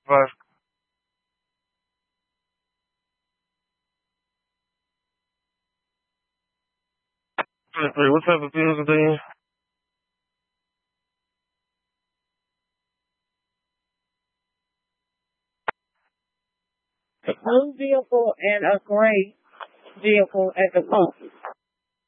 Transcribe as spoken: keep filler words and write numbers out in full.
Five. Three. What type of vehicles are they in? A blue vehicle and a gray vehicle at the pump.